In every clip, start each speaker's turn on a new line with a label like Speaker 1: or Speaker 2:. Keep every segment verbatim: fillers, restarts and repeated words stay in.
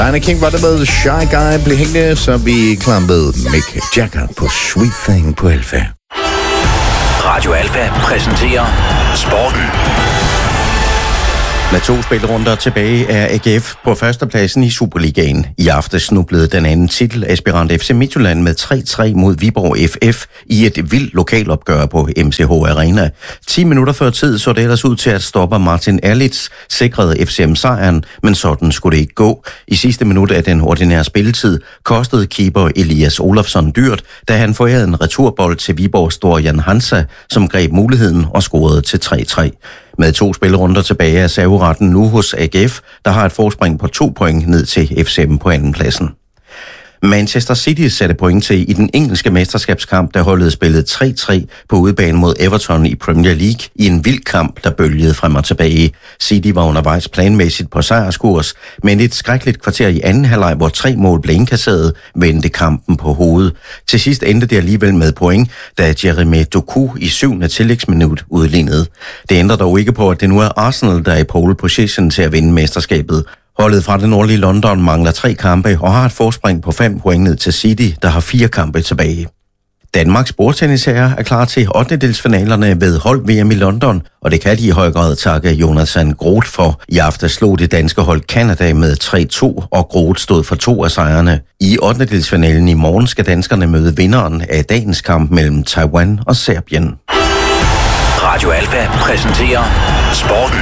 Speaker 1: China King var det med Shy Guy blev hængende, så vi klampede Mick Jagger på Sweet Thing på Alfa.
Speaker 2: Radio Alfa præsenterer Sporten.
Speaker 3: Med to spilrunder tilbage er A G F på førstepladsen i Superligaen. I aften snublede den anden titelaspirant F C Midtjylland med tre tre mod Viborg F F i et vildt lokalopgør på M C H Arena. ti minutter før tid så det ellers ud til at stoppe Martin Erlitz, sikrede F C M sejren, men sådan skulle det ikke gå. I sidste minut af den ordinære spilletid kostede keeper Elias Olofsson dyrt, da han forærede en returbold til Viborgs Dorian Hansa, som greb muligheden og scorede til tre tre. Med to spillerunder tilbage er serveretten nu hos A G F, der har et forspring på to point ned til F C M på andenpladsen. Manchester City satte point til i den engelske mesterskabskamp, der holdet spillet tre tre på udebane mod Everton i Premier League i en vild kamp, der bølgede frem og tilbage. City var undervejs planmæssigt på sejrskurs, men et skrækkeligt kvarter i anden halvleg, hvor tre mål blev indkasseret, vendte kampen på hovedet. Til sidst endte det alligevel med point, da Jeremy Doku i syvende tillægsminut udlignede. Det ændrer dog ikke på, at det nu er Arsenal, der er i pole position til at vinde mesterskabet. Holdet fra det nordlige London mangler tre kampe og har et forspring på fem point ned til City, der har fire kampe tilbage. Danmarks bordtennisherrer er klar til ottendedelsfinalerne ved hold V M i London, og det kan de i høj grad takke Jonathan Groth for. I aften slog det danske hold Canada med tre to, og Groth stod for to af sejrene. I ottendedelsfinalen i morgen skal danskerne møde vinderen af dagens kamp mellem Taiwan og Serbien.
Speaker 2: Radio Alfa præsenterer Sporten.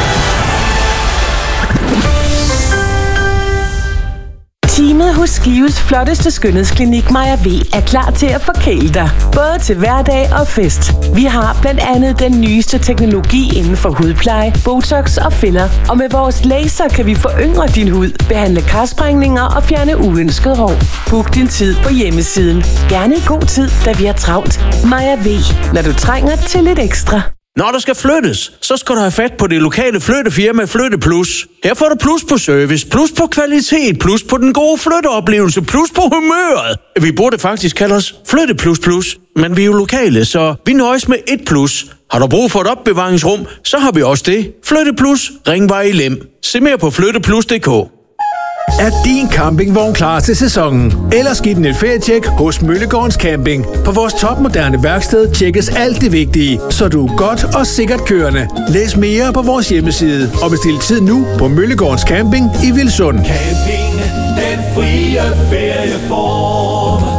Speaker 4: Teamet hos Skives flotteste skønhedsklinik Maja V er klar til at forkæle dig, både til hverdag og fest. Vi har blandt andet den nyeste teknologi inden for hudpleje, botox og filler. Og med vores laser kan vi foryngre din hud, behandle karsprængninger og fjerne uønsket hår. Book din tid på hjemmesiden. Gerne i god tid, da vi har travlt. Maja V, når du trænger til lidt ekstra.
Speaker 5: Når der skal flyttes, så skal du have fat på det lokale flyttefirma Flytte Plus. Her får du plus på service, plus på kvalitet, plus på den gode flytteoplevelse, plus på humøret. Vi burde faktisk kalde os Flytte Plus Plus, men vi er jo lokale, så vi nøjes med et plus. Har du brug for et opbevaringsrum, så har vi også det. Flytte Plus, Ringvej i Lem. Se mere på flytteplus punktum d k.
Speaker 6: Er din campingvogn klar til sæsonen? Ellers giv den et ferietjek hos Møllegårdens Camping. På vores topmoderne værksted tjekkes alt det vigtige, så du er godt og sikkert kørende. Læs mere på vores hjemmeside og bestil tid nu på Møllegårdens Camping i Vilsund.
Speaker 7: Camping, den frie ferieform.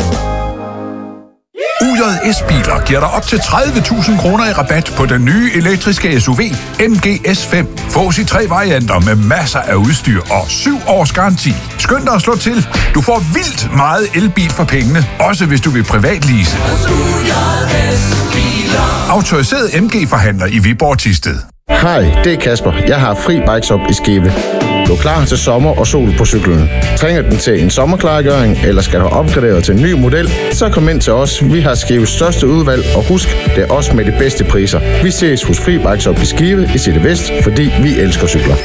Speaker 8: U J S-biler giver dig op til tredive tusind kroner i rabat på den nye elektriske S U V M G S fem. Fås i tre varianter med masser af udstyr og syv års garanti. Skynd dig at slå til. Du får vildt meget elbil for pengene, også hvis du vil privatlease. Autoriseret M G-forhandler i Viborg Thisted.
Speaker 9: Hej, det er Kasper. Jeg har fri bikeshop i Skive. Du er klar til sommer og sol på cyklen. Trænger den til en sommerklargøring, eller skal du opgradere til en ny model, så kom ind til os. Vi har Skives største udvalg, og husk, det er os med de bedste priser. Vi ses hos Fri Bikeshop i Skive i City Vest, fordi vi elsker cykler.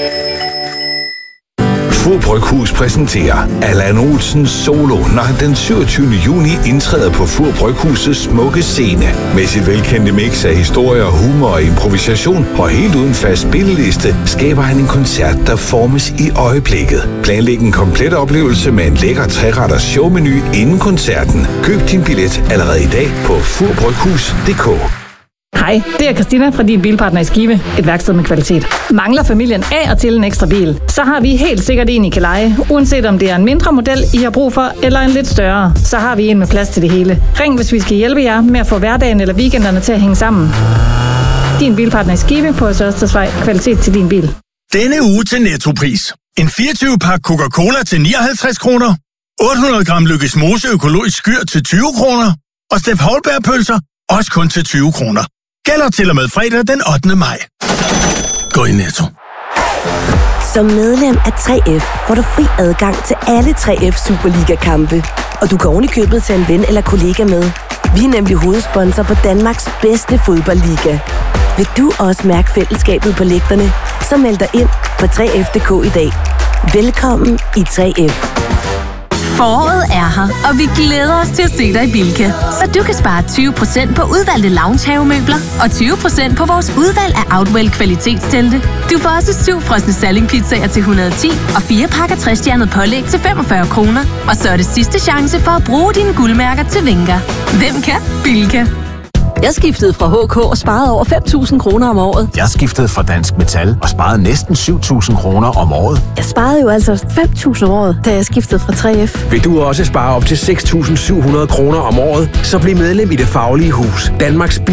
Speaker 10: Fur Bryghus præsenterer Allan Olsens Solo, når han den syvogtyvende juni indtræder på Fur Bryghusets smukke scene. Med sit velkendte mix af historier, humor og improvisation, og helt uden fast spilleliste, skaber han en koncert, der formes i øjeblikket. Planlæg en komplet oplevelse med en lækker treretters showmenu inden koncerten. Køb din billet allerede i dag på fur bryghus punktum d k.
Speaker 11: Hej, det er Christina fra Din Bilpartner i Skive. Et værksted med kvalitet. Mangler familien af og til en ekstra bil, så har vi helt sikkert en, I kan leje. Uanset om det er en mindre model, I har brug for, eller en lidt større, så har vi en med plads til det hele. Ring, hvis vi skal hjælpe jer med at få hverdagen eller weekenderne til at hænge sammen. Din Bilpartner i Skive på Søstersvej. Kvalitet til din bil.
Speaker 12: Denne uge til Nettopris. En fireogtyve pakke Coca-Cola til nioghalvtreds kroner. otte hundrede gram Lykkes Mose økologisk skyr til tyve kroner. Og Steff Holberg-pølser også kun til tyve kroner. Gælder til og med fredag den ottende maj. Gå i Netto.
Speaker 13: Som medlem af tre F får du fri adgang til alle tre F Superliga-kampe. Og du kan oven i købet tage en ven eller kollega med. Vi er nemlig hovedsponsor på Danmarks bedste fodboldliga. Vil du også mærke fællesskabet på lægterne? Så meld dig ind på tre F punktum d k i dag. Velkommen i tre F.
Speaker 14: Foråret er her, og vi glæder os til at se dig i Bilka. Så du kan spare tyve procent på udvalgte loungehavemøbler og tyve procent på vores udvalg af Outwell kvalitetstelte. Du får også syv frosne salingpizzaer til et hundrede og ti og fire pakker tre-stjernet pålæg til femogfyrre kroner. Og så er det sidste chance for at bruge dine guldmærker til Venga. Hvem kan? Bilka.
Speaker 15: Jeg skiftede fra H K og sparede over fem tusind kroner om året.
Speaker 16: Jeg skiftede fra Dansk Metal og sparede næsten syv tusind kroner om året.
Speaker 15: Jeg sparede jo altså fem tusind om året, da jeg skiftede fra tre F.
Speaker 17: Vil du også spare op til seks tusind syv hundrede kroner om året, så bliv medlem i Det Faglige Hus, Danmarks